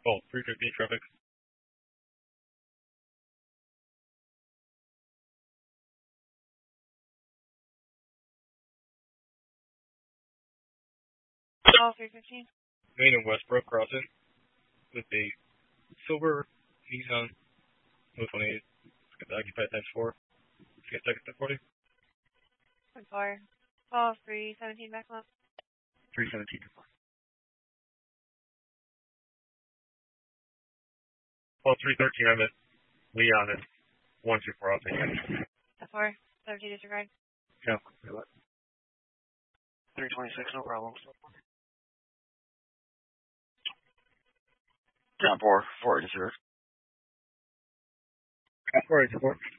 call 350 traffic. Call 315. Main and Westbrook crossing with a silver Nissan 128. Let's get the occupied times 4. Let's get second to 40. 4. Call 317 back up. 317 to 4. Call 313, I'm at Leon and 124 out there. 4. 17 disregard. Yeah. 326, no problem. John 4, 4 to 0. 4 to 4.